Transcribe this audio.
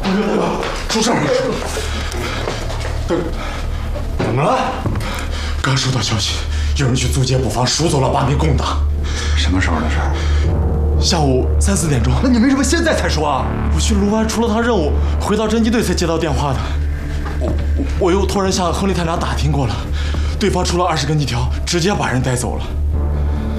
大哥，出事了！ 怎么了？ 刚收到消息，有人去租界布防赎走了8名共党。 什么时候的事儿？ 下午3、4点钟。 那你为什么现在才说啊？ 我去卢湾出了趟任务，回到侦缉队才接到电话的。我又托人向亨利探长打听过了，对方出了20根金条，直接把人带走了。